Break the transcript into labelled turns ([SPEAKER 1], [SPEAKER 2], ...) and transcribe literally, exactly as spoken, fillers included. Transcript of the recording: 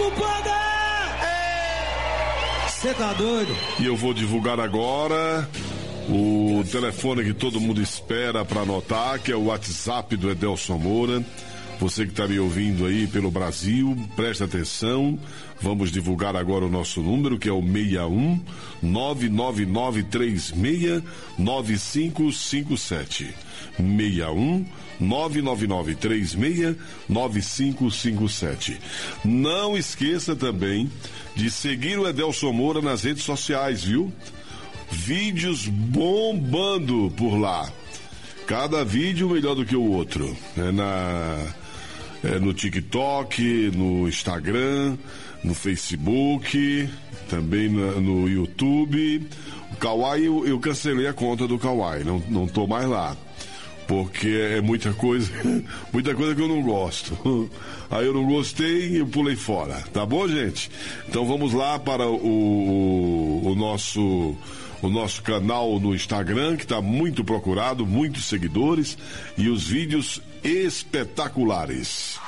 [SPEAKER 1] do Panda! Você tá doido?
[SPEAKER 2] E eu vou divulgar agora o telefone que todo mundo espera para anotar, que é o WhatsApp do Edelson Moura. Você que está me ouvindo aí pelo Brasil, presta atenção. Vamos divulgar agora o nosso número, que é o seis um nove nove nove três seis nove cinco cinco sete. seis um nove nove nove três seis nove cinco cinco sete. Não esqueça também de seguir o Edelson Moura nas redes sociais, viu? Vídeos bombando por lá. Cada vídeo melhor do que o outro. É na... É no TikTok, no Instagram, no Facebook, também no, no YouTube. O Kawaii, eu, eu cancelei a conta do Kawaii, não, não tô mais lá. Porque é muita coisa, muita coisa que eu não gosto. Aí eu não gostei e eu pulei fora. Tá bom, gente? Então vamos lá para o, o, o nosso... o nosso canal no Instagram, que está muito procurado, muitos seguidores e os vídeos espetaculares.